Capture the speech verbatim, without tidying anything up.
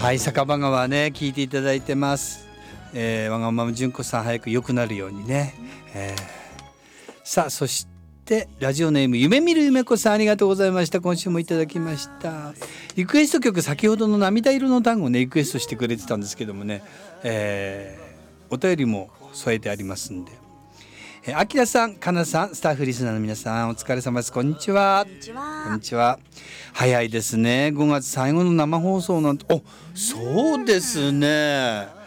はい、酒場川ね聞いていただいてます。えー、わがまま純子さん早く良くなるようにね、えー、さあそしてラジオネーム夢見る夢子さんありがとうございました。今週もいただきました。リクエスト曲先ほどの涙色の単語ねリクエストしてくれてたんですけどもね、えー、お便りも添えてありますんで、えー、あきらさん、かなさん、スタッフリスナーの皆さんお疲れ様です。こんにちは。 こんにちは。 こんにちは。早いですね。ごがつ最後の生放送なんて、お、そうですね。